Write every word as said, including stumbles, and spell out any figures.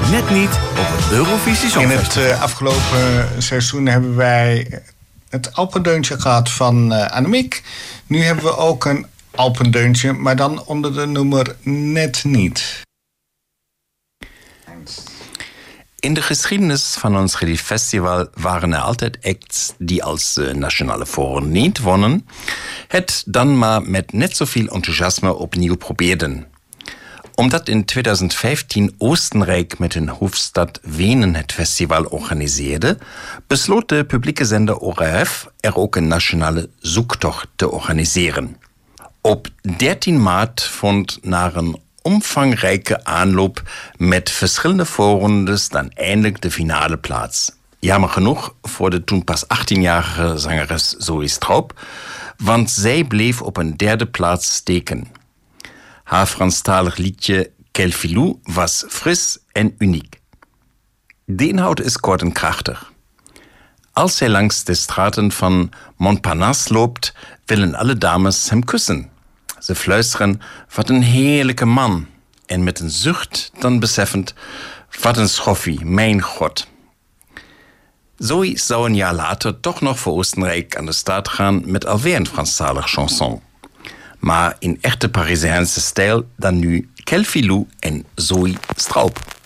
net niet op het Eurovisie Songfestival. In het uh, afgelopen seizoen hebben wij het Alpendeuntje gehad van uh, Annemiek. Nu hebben we ook een Alpendeuntje, maar dan onder de noemer Net Niet. In de geschiedenis van ons festival waren er altijd acts die als uh, nationale forum niet wonnen, het dan maar met net zoveel enthousiasme opnieuw probeerden. Omdat in twintig vijftien Oostenrijk met hun hoofdstad Wenen het festival organiseerde, besloot de publieke zender O R F er ook een nationale zoektocht te organiseren. Op dertien maart vond na een omvangrijke aanloop met verschillende voorrondes dan eindelijk de finale plaats. Jammer genoeg voor de toen pas achttienjarige zangeres Zoe Straub, want zij bleef op een derde plaats steken. Haar Franstalig liedje Quel filou was fris en uniek. De inhoud is kort en krachtig. Als zij langs de straten van Montparnasse loopt, willen alle dames hem kussen. Ze fluisteren, wat een heerlijke man. En met een zucht dan beseffend, wat een schoffie, mijn god. Zoe zou een jaar later toch nog voor Oostenrijk aan de start gaan met alweer een Franstalig chanson. Maar in echte Parijsijnse stijl dan nu Quel filou en Zoe Straub.